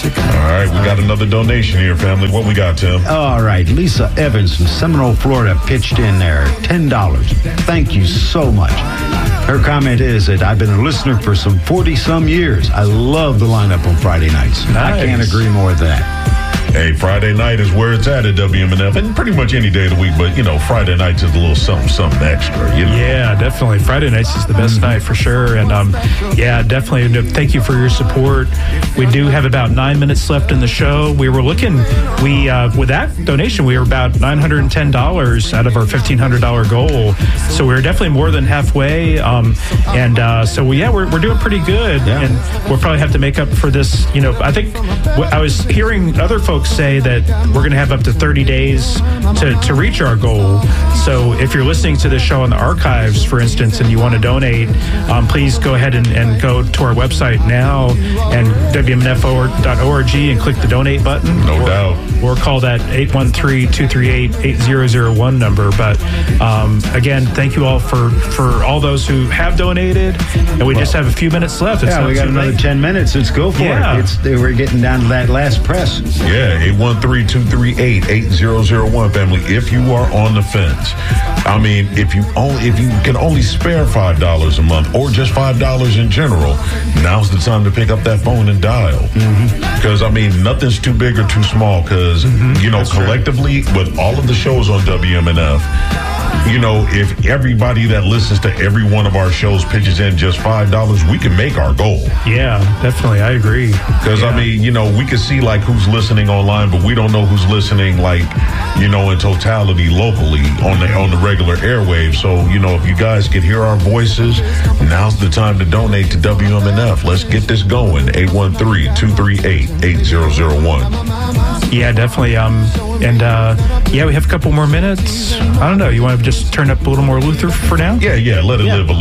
All right, we got another donation here, family. What we got, Tim? All right, Lisa Evans from Seminole, Florida pitched in there, $10. Thank you so much. Her comment is that I've been a listener for some 40-some years. I love the lineup on Friday nights. Nice. I can't agree more with that. Hey, Friday night is where it's at WMNF, and pretty much any day of the week, but, Friday nights is a little something extra, Yeah, definitely. Friday nights is the best night for sure, and definitely thank you for your support. We do have about 9 minutes left in the show. We were looking, with that donation, we were about $910 out of our $1,500 goal, so we're definitely more than halfway, we're doing pretty good, and we'll probably have to make up for this, I think I was hearing other folks say that we're going to have up to 30 days to reach our goal. So if you're listening to this show on the archives, for instance, and you want to donate, please go ahead and go to our website now and WMNF.org and click the donate button. No doubt. Or call that 813-238-8001 number. But again, thank you all for all those who have donated. And we just have a few minutes left. We got another 10 minutes. Let's go for it. We're getting down to that last press. Yeah, 813-238-8001, family. If you are on the fence, if you can only spare $5 a month or just $5 in general, now's the time to pick up that phone and dial. Because nothing's too big or too small. Because collectively, with all of the shows on WMNF, if everybody that listens to every one of our shows pitches in just $5, we can make our goal. Yeah, definitely. I agree. Because, we can see, who's listening online, but we don't know who's listening, in totality locally on the regular airwaves. So, if you guys can hear our voices, now's the time to donate to WMNF. Let's get this going. 813-238-8001. Yeah, definitely. We have a couple more minutes. I don't know. You want to just turn up a little more Luther for now? Yeah. Let it live a little.